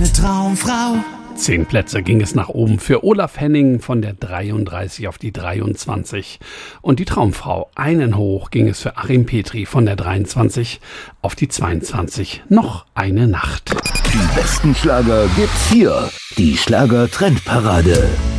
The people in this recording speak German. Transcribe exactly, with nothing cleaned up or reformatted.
meine Traumfrau. Zehn Plätze ging es nach oben für Olaf Henning von der dreiunddreißig auf die dreiundzwanzig. Und die Traumfrau, einen hoch, ging es für Achim Petri von der dreiundzwanzig auf die zweiundzwanzig. Noch eine Nacht. Die besten Schlager gibt's hier. Die Schlager-Trendparade.